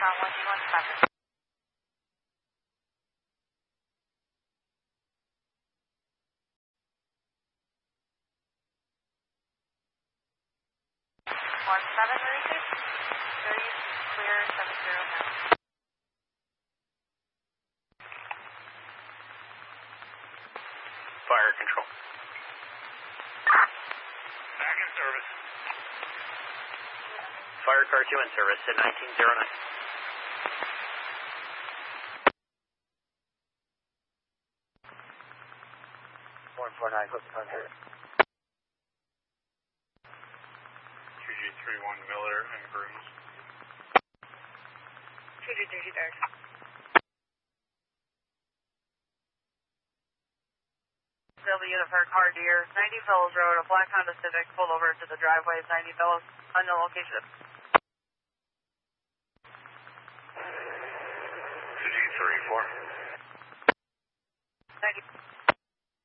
1217. 1736. Clear 709. Fire control. Back in service. Fire car 2 in service at 1909. One 49, close to contact. 2G31 Miller and Grooms. 2G33. Delta unit for car deer, 90 Fellows Road, a black Honda Civic pulled over to the driveway of 90 Fellows, unknown location. 2G34.